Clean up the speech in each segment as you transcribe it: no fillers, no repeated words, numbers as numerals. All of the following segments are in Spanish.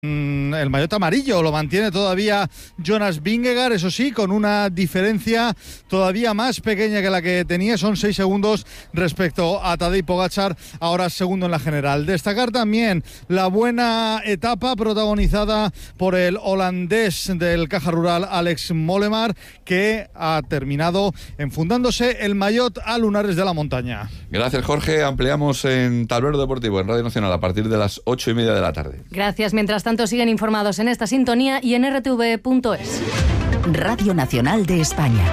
El maillot amarillo lo mantiene todavía Jonas Vingegaard, eso sí, con una diferencia todavía más pequeña que la que tenía, son 6 segundos respecto a Tadej Pogačar, ahora segundo en la general. Destacar también la buena etapa protagonizada por el holandés del Caja Rural, Alex Molenaar, que ha terminado enfundándose el maillot a lunares de la montaña. Gracias, Jorge. Ampliamos en Tablero Deportivo, en Radio Nacional, a partir de las 8:30 de la tarde. Gracias. Mientras tanto, siguen informados en esta sintonía y en rtv.es. Radio Nacional de España.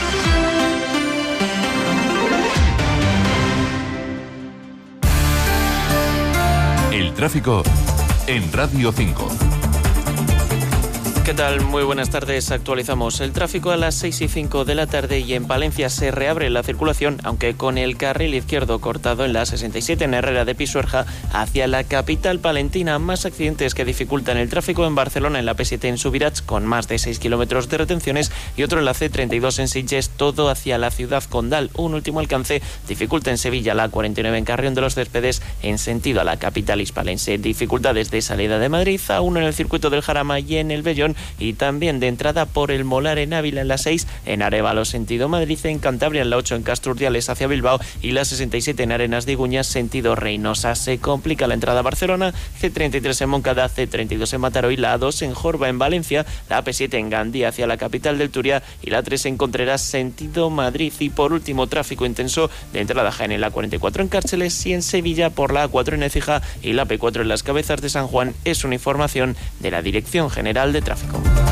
El tráfico en Radio 5. ¿Qué tal? Muy buenas tardes. Actualizamos el tráfico a las 6:05 de la tarde y en Palencia se reabre la circulación, aunque con el carril izquierdo cortado en la 67 en Herrera de Pisuerga hacia la capital palentina. Más accidentes que dificultan el tráfico en Barcelona, en la P7 en Subirats, con más de 6 kilómetros de retenciones, y otro en la C32 en Sitges, todo hacia la ciudad condal. Un último alcance dificulta en Sevilla la 49 en Carrión de los Céspedes en sentido a la capital hispalense. Dificultades de salida de Madrid, a uno en el circuito del Jarama y en el Bellón, y también de entrada por el Molar en Ávila en la 6, en Arévalo sentido Madrid, en Cantabria en la 8 en Castro Urdiales hacia Bilbao y la 67 en Arenas de Iguñas sentido Reynosa. Se complica la entrada a Barcelona, C33 en Moncada, C32 en Mataró y la A2 en Jorba en Valencia, la AP7 en Gandía hacia la capital del Turia y la 3 en Contreras sentido Madrid. Y por último, tráfico intenso de entrada a Jaén en la 44 en Cárceles y en Sevilla por la A4 en Écija y la P4 en Las Cabezas de San Juan. Es una información de la Dirección General de Tráfico.